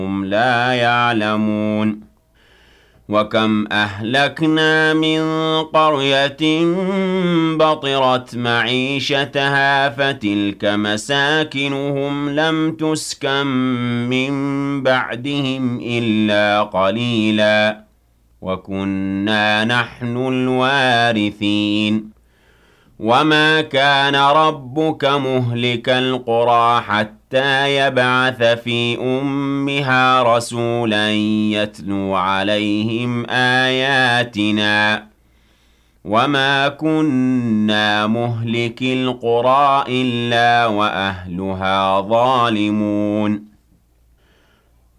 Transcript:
هم لا يعلمون وكم أهلكنا من قرية بطرت معيشتها فتلك مساكنهم لم تسكن من بعدهم إلا قليلا وكنا نحن الوارثين وما كان ربك مهلك القرى حتى يبعث في أمها رسولا يتلو عليهم آياتنا وما كنا مهلك القرى إلا وأهلها ظالمون